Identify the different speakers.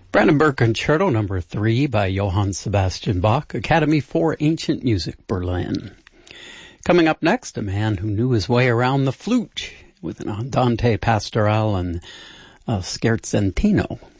Speaker 1: Brandenburg Concerto No. 3 by Johann Sebastian Bach, Academy for Ancient Music, Berlin. Coming up next, a man who knew his way around the flute with an Andante Pastorale and Scherzentino.